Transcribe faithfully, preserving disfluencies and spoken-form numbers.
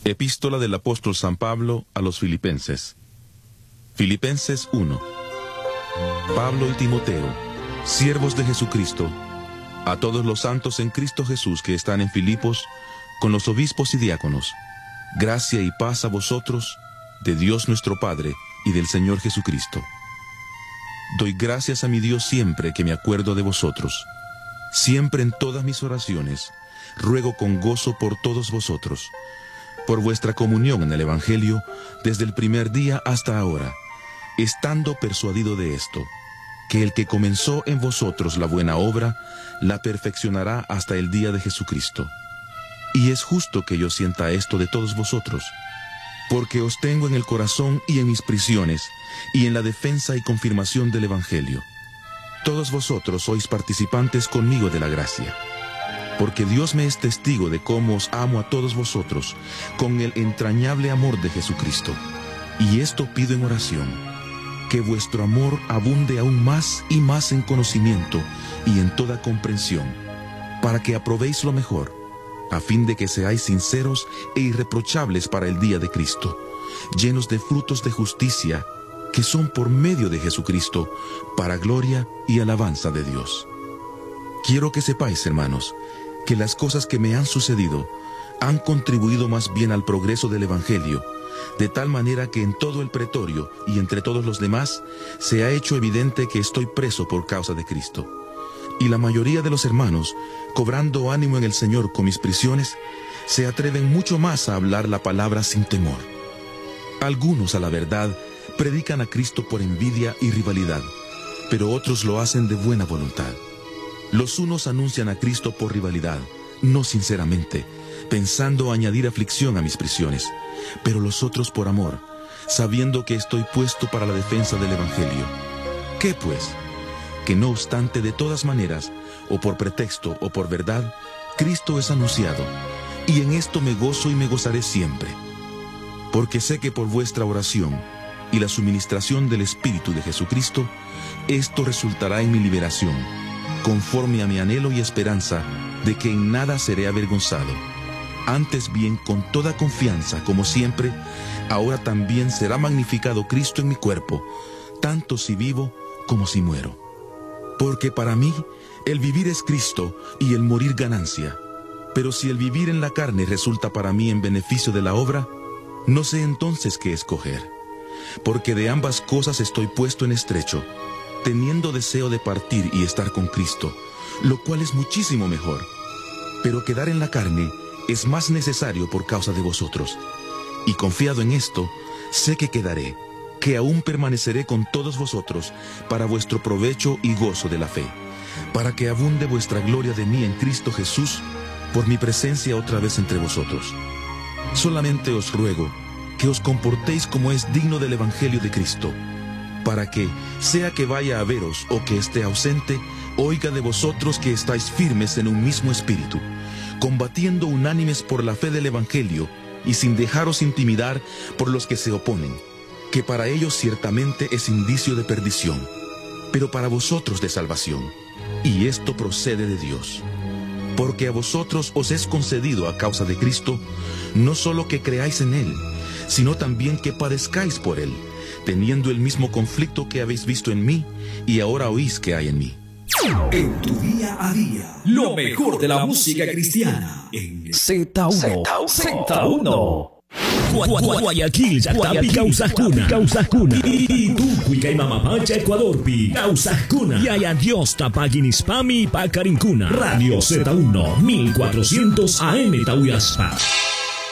Epístola del apóstol San Pablo a los Filipenses. Filipenses uno. Pablo y Timoteo, siervos de Jesucristo, a todos los santos en Cristo Jesús que están en Filipos, con los obispos y diáconos, gracia y paz a vosotros, de Dios nuestro Padre y del Señor Jesucristo. Doy gracias a mi Dios siempre que me acuerdo de vosotros. Siempre en todas mis oraciones, ruego con gozo por todos vosotros, por vuestra comunión en el Evangelio desde el primer día hasta ahora, estando persuadido de esto, que el que comenzó en vosotros la buena obra, la perfeccionará hasta el día de Jesucristo. Y es justo que yo sienta esto de todos vosotros, porque os tengo en el corazón y en mis prisiones, y en la defensa y confirmación del Evangelio. Todos vosotros sois participantes conmigo de la gracia. Porque Dios me es testigo de cómo os amo a todos vosotros, con el entrañable amor de Jesucristo. Y esto pido en oración, que vuestro amor abunde aún más y más en conocimiento y en toda comprensión, para que aprobéis lo mejor, a fin de que seáis sinceros e irreprochables para el día de Cristo, llenos de frutos de justicia, que son por medio de Jesucristo, para gloria y alabanza de Dios. Quiero que sepáis, hermanos, que las cosas que me han sucedido han contribuido más bien al progreso del Evangelio, de tal manera que en todo el pretorio y entre todos los demás se ha hecho evidente que estoy preso por causa de Cristo. Y la mayoría de los hermanos, cobrando ánimo en el Señor con mis prisiones, se atreven mucho más a hablar la palabra sin temor. Algunos, a la verdad, predican a Cristo por envidia y rivalidad, pero otros lo hacen de buena voluntad. Los unos anuncian a Cristo por rivalidad, no sinceramente, pensando añadir aflicción a mis prisiones, pero los otros por amor, sabiendo que estoy puesto para la defensa del Evangelio. ¿Qué pues? Que no obstante, de todas maneras, o por pretexto o por verdad, Cristo es anunciado, y en esto me gozo y me gozaré siempre. Porque sé que por vuestra oración y la suministración del Espíritu de Jesucristo, esto resultará en mi liberación, conforme a mi anhelo y esperanza de que en nada seré avergonzado. Antes bien, con toda confianza, como siempre, ahora también será magnificado Cristo en mi cuerpo, tanto si vivo como si muero. Porque para mí, el vivir es Cristo y el morir ganancia. Pero si el vivir en la carne resulta para mí en beneficio de la obra, no sé entonces qué escoger. Porque de ambas cosas estoy puesto en estrecho, teniendo deseo de partir y estar con Cristo, lo cual es muchísimo mejor. Pero quedar en la carne es más necesario por causa de vosotros. Y confiado en esto, sé que quedaré, que aún permaneceré con todos vosotros para vuestro provecho y gozo de la fe, para que abunde vuestra gloria de mí en Cristo Jesús, por mi presencia otra vez entre vosotros. Solamente os ruego que os comportéis como es digno del Evangelio de Cristo, para que, sea que vaya a veros o que esté ausente, oiga de vosotros que estáis firmes en un mismo espíritu, combatiendo unánimes por la fe del Evangelio y sin dejaros intimidar por los que se oponen, que para ellos ciertamente es indicio de perdición, pero para vosotros de salvación, y esto procede de Dios. Porque a vosotros os es concedido a causa de Cristo, no solo que creáis en Él, sino también que padezcáis por Él, teniendo el mismo conflicto que habéis visto en mí y ahora oís que hay en mí. En tu día a día, lo mejor de la música cristiana en Z uno. Z uno. Guayaquil, Yatapi, Causascuna, Causascuna. Y tú, Cuica y Mamapacha, Ecuador, Pi, Causascuna. Y hay adiós, Tapaguinispami, Pacarincuna. Radio Z uno, mil cuatrocientos A M Tauyaspa.